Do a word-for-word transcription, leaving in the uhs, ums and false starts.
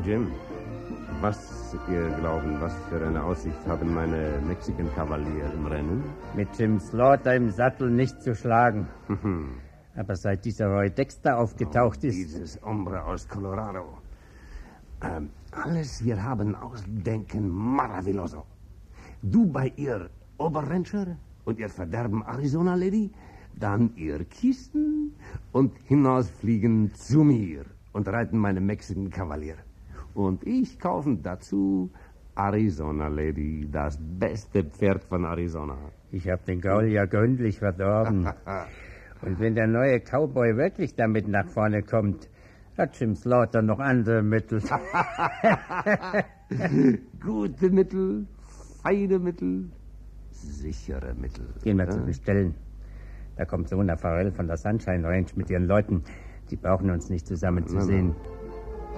Jim, was ihr glauben, was für eine Aussicht haben meine Mexican-Kavalier im Rennen? Mit Jim Slaughter im Sattel nicht zu schlagen. Aber seit dieser Roy Dexter aufgetaucht oh, ist... Dieses Hombre aus Colorado. Ähm, alles wir haben ausdenken maravilloso. Du bei ihr Oberrancher und ihr Verderben Arizona Lady, dann ihr Kisten und hinausfliegen zu mir und reiten meine Mexican Kavalier. Und ich kaufe dazu Arizona Lady, das beste Pferd von Arizona. Ich hab den Gaul ja gründlich verdorben. Und wenn der neue Cowboy wirklich damit nach vorne kommt, hat Jim Slaughter noch andere Mittel. Gute Mittel, feine Mittel, sichere Mittel. Gehen wir zu bestellen. Da kommt Sona Farrell von der Sunshine Ranch mit ihren Leuten. Die brauchen uns nicht zusammen zu sehen.